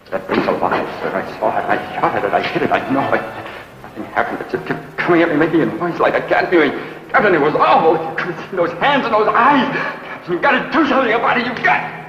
That thing's alive, sir. I saw it. I shot at it. I hit it. I know it. Nothing happened. It just kept coming at me, making a noise like a cat doing. Captain, it was awful. You could see those hands and those eyes. Captain, you've got to do something about it. You've got...